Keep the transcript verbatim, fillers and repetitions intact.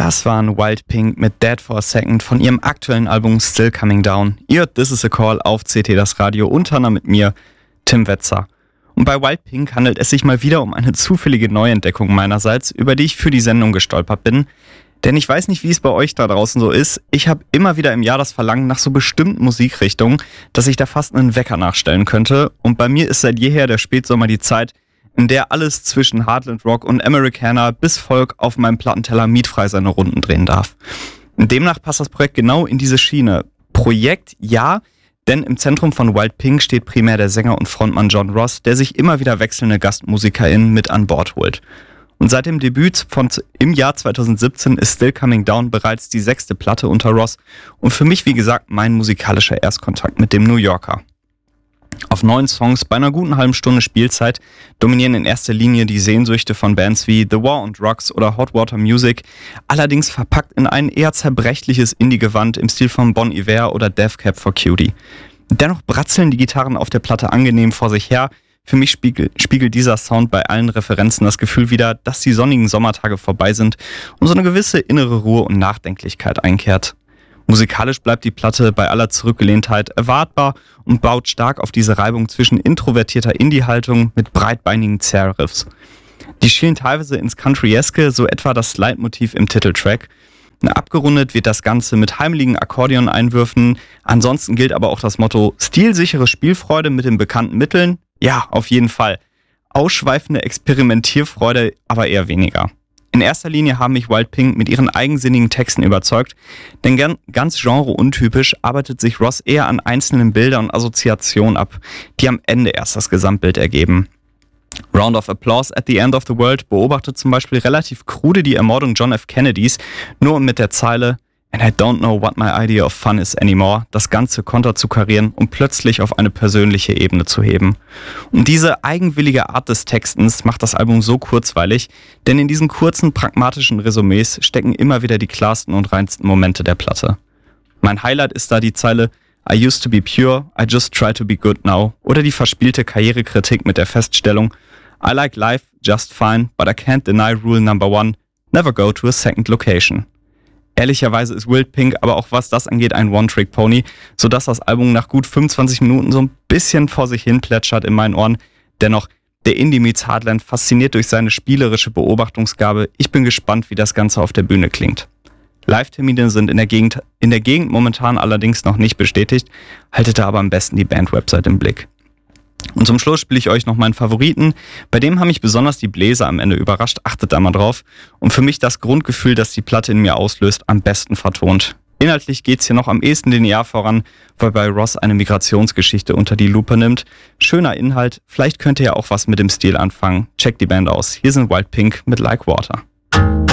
Das waren Wild Pink mit Dead for a Second von ihrem aktuellen Album Still Coming Down. Ihr This is a Call auf C T das Radio, unter anderem mit mir, Tim Wetzer. Und bei Wild Pink handelt es sich mal wieder um eine zufällige Neuentdeckung meinerseits, über die ich für die Sendung gestolpert bin. Denn ich weiß nicht, wie es bei euch da draußen so ist. Ich habe immer wieder im Jahr das Verlangen nach so bestimmten Musikrichtungen, dass ich da fast einen Wecker nachstellen könnte. Und bei mir ist seit jeher der Spätsommer die Zeit, in der alles zwischen Heartland Rock und Americana bis Folk auf meinem Plattenteller mietfrei seine Runden drehen darf. Und demnach passt das Projekt genau in diese Schiene. Projekt, ja, denn im Zentrum von Wild Pink steht primär der Sänger und Frontmann John Ross, der sich immer wieder wechselnde GastmusikerInnen mit an Bord holt. Und seit dem Debüt von im Jahr zweitausendsiebzehn ist Still Coming Down bereits die sechste Platte unter Ross und für mich, wie gesagt, mein musikalischer Erstkontakt mit dem New Yorker. Auf neun Songs bei einer guten halben Stunde Spielzeit dominieren in erster Linie die Sehnsüchte von Bands wie The War on Drugs oder Hot Water Music, allerdings verpackt in ein eher zerbrechliches Indie-Gewand im Stil von Bon Iver oder Death Cab for Cutie. Dennoch bratzeln die Gitarren auf der Platte angenehm vor sich her. Für mich spiegel, spiegelt dieser Sound bei allen Referenzen das Gefühl wider, dass die sonnigen Sommertage vorbei sind und so eine gewisse innere Ruhe und Nachdenklichkeit einkehrt. Musikalisch bleibt die Platte bei aller Zurückgelehntheit erwartbar und baut stark auf diese Reibung zwischen introvertierter Indie-Haltung mit breitbeinigen Zerr-Riffs. Die schielen teilweise ins Country-eske, so etwa das Leitmotiv im Titeltrack. Abgerundet wird das Ganze mit heimeligen Akkordeon-Einwürfen. Ansonsten gilt aber auch das Motto: stilsichere Spielfreude mit den bekannten Mitteln. Ja, auf jeden Fall. Ausschweifende Experimentierfreude aber eher weniger. In erster Linie haben mich Wild Pink mit ihren eigensinnigen Texten überzeugt, denn gern, ganz genreuntypisch arbeitet sich Ross eher an einzelnen Bildern und Assoziationen ab, die am Ende erst das Gesamtbild ergeben. Round of Applause at the End of the World beobachtet zum Beispiel relativ krude die Ermordung John F. Kennedys, nur um mit der Zeile "And I don't know what my idea of fun is anymore" das Ganze konterzukarieren und plötzlich auf eine persönliche Ebene zu heben. Und diese eigenwillige Art des Textens macht das Album so kurzweilig, denn in diesen kurzen, pragmatischen Resümees stecken immer wieder die klarsten und reinsten Momente der Platte. Mein Highlight ist da die Zeile "I used to be pure, I just try to be good now" oder die verspielte Karrierekritik mit der Feststellung "I like life just fine, but I can't deny rule number one, never go to a second location." Ehrlicherweise ist Wild Pink aber auch, was das angeht, ein One-Trick-Pony, sodass das Album nach gut fünfundzwanzig Minuten so ein bisschen vor sich hin plätschert in meinen Ohren. Dennoch, der Indie meets Heartland fasziniert durch seine spielerische Beobachtungsgabe. Ich bin gespannt, wie das Ganze auf der Bühne klingt. Live-Termine sind in der Gegend, in der Gegend momentan allerdings noch nicht bestätigt, haltet da aber am besten die Band-Website im Blick. Und zum Schluss spiele ich euch noch meinen Favoriten. Bei dem haben mich besonders die Bläser am Ende überrascht, achtet da mal drauf. Und für mich das Grundgefühl, das die Platte in mir auslöst, am besten vertont. Inhaltlich geht's hier noch am ehesten linear voran, wobei Ross eine Migrationsgeschichte unter die Lupe nimmt. Schöner Inhalt, vielleicht könnt ihr ja auch was mit dem Stil anfangen. Checkt die Band aus. Hier sind Wild Pink mit Like Water.